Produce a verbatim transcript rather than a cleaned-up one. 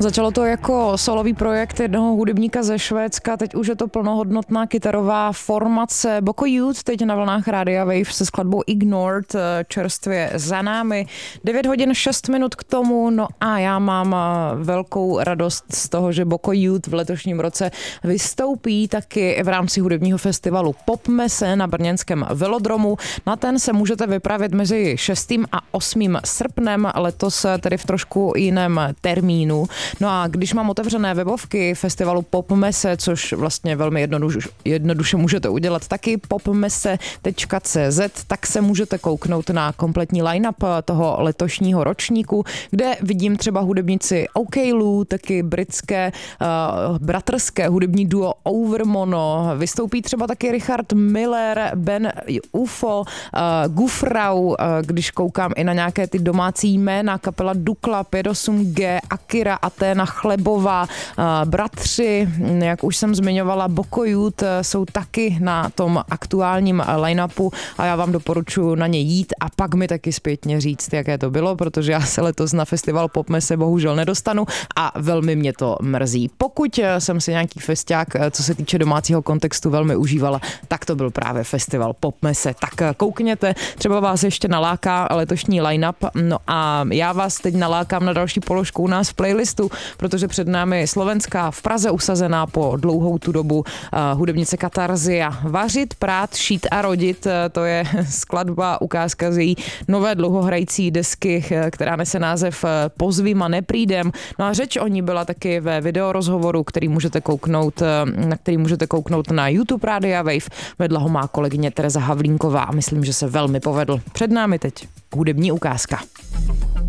Začalo to jako solový projekt jednoho hudebníka ze Švédska, teď už je to plnohodnotná kytarová formace Boko Youth, teď na vlnách Rádia Wave se skladbou Ignored, čerstvě za námi. devět hodin šest minut k tomu, no a já mám velkou radost z toho, že Boko Youth v letošním roce vystoupí taky v rámci hudebního festivalu Popmesse na brněnském velodromu. Na ten se můžete vypravit mezi šestým a osmým srpnem, letos tedy v trošku jiném termínu. No a když mám otevřené webovky festivalu Popmesse, což vlastně velmi jednoduše, jednoduše můžete udělat taky popmesse tečka cé zet, tak se můžete kouknout na kompletní line-up toho letošního ročníku, kde vidím třeba hudebnici OK Lou, taky britské uh, bratrské hudební duo Overmono, vystoupí třeba taky Richard Miller, Ben Ufo, uh, Gufrau, uh, když koukám i na nějaké ty domácí jména, kapela Dukla, pět osm gé, Akira, Aténa Chlebová, uh, bratři, jak už jsem zmiňovala, Boko Youth uh, jsou taky na tom aktuálním line-upu a já vám doporučuji na ně jít a pak mi taky zpětně říct, jaké to bylo, protože já se letos na festival Popmesse bohužel nedostanu a velmi mě to mrzí. Pokud jsem si nějaký festiák, co se týče domácího kontextu, velmi užívala, tak to byl právě festival Popmesse. Tak koukněte, třeba vás ještě naláká letošní line-up, no a já vás teď nalákám na další položku u nás v playlistu, protože před námi slovenská, v Praze usazená po dlouhou tu dobu uh, hudebnice Katarzia. Vařit, prát, šít a rodit, uh, to je skladba, ukázka z její nové dlouhohrající desky, která nese název Pozvím a neprídem. No a řeč o ní byla taky ve videorozhovoru, který můžete kouknout, na který můžete kouknout na YouTube Rádia Wave. Vedla ho má kolegyně Tereza Havlínková a myslím, že se velmi povedl. Před námi teď hudební ukázka.